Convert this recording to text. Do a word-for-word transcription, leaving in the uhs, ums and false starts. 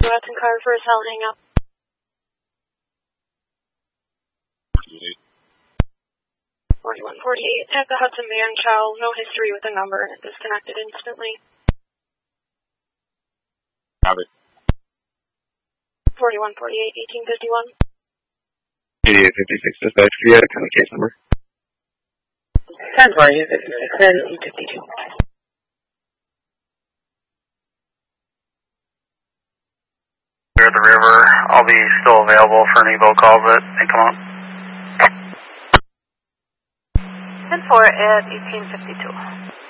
Hudson car for a cell hang up. forty-one forty-eight, at the Hudson Man Chow, no history with the number, and it disconnected instantly. Have it. forty-one forty-eight, eighteen fifty-one. eighty-eight fifty-six, dispatch, if you had a kind of case number. ten forty-eight fifty-six, and eight fifty-two. Clear the river. I'll be still available for any boat calls that may come up. ten four at eighteen fifty-two.